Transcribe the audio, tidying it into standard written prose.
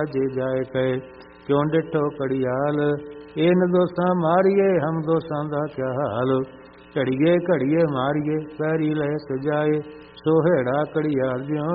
ਜੇ ਜਾਏ ਕਹੇ ਕਿਉਂ ਡਿਠੋ ਘੜਿਆਲ ਇਹਨ ਦੋਸਾਂ ਮਾਰੀਏ ਹਮ ਦੋਸਾਂ ਦਾ ਕਿਆ ਹਾਲ ਘੜੀਏ ਘੜੀਏ ਮਾਰੀਏ ਪੈਰੀ ਲੈ ਸਜਾਏ ਸੋਹੇੜਾ ਘੜਿਆਲ ਜਿਉ